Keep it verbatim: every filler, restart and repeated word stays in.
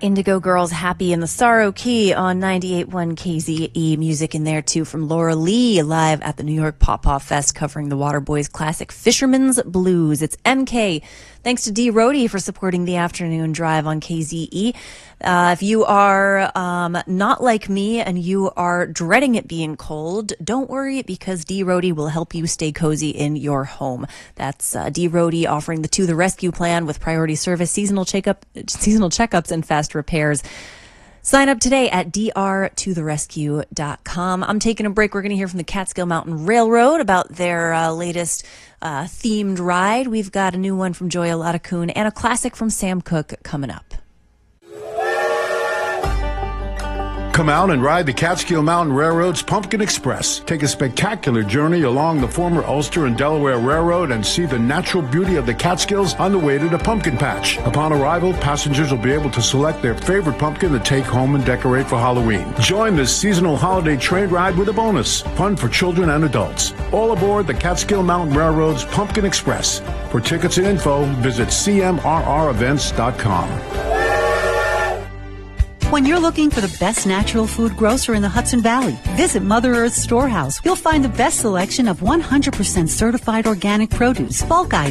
Indigo Girls, Happy in the Sorrow Key on ninety-eight point one K Z E. Music in there, too, from Laura Lee, live at the New York Pop Pop Fest, covering the Waterboys classic Fisherman's Blues. It's M K. Thanks to D. Rhodey for supporting the afternoon drive on K Z E. Uh, if you are um, not like me and you are dreading it being cold, don't worry, because D. Rhodey will help you stay cozy in your home. That's uh, D. Rhodey offering the To the Rescue plan with priority service, seasonal checkup, seasonal checkups, and fast repairs. Sign up today at d r to the rescue dot com. I'm taking a break. We're going to hear from the Catskill Mountain Railroad about their uh, latest uh, themed ride. We've got a new one from Joya Latacune and a classic from Sam Cooke coming up. Come out and ride the Catskill Mountain Railroad's Pumpkin Express. Take a spectacular journey along the former Ulster and Delaware Railroad and see the natural beauty of the Catskills on the way to the pumpkin patch. Upon arrival, passengers will be able to select their favorite pumpkin to take home and decorate for Halloween. Join this seasonal holiday train ride with a bonus. Fun for children and adults. All aboard the Catskill Mountain Railroad's Pumpkin Express. For tickets and info, visit c m r r events dot com. When you're looking for the best natural food grocer in the Hudson Valley, visit Mother Earth Storehouse. You'll find the best selection of one hundred percent certified organic produce, bulk items,